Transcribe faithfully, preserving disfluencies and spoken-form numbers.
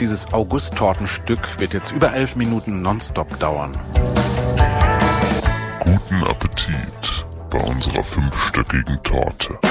Dieses August-Tortenstück wird jetzt über elf Minuten nonstop dauern. Guten Appetit bei unserer fünfstöckigen Torte.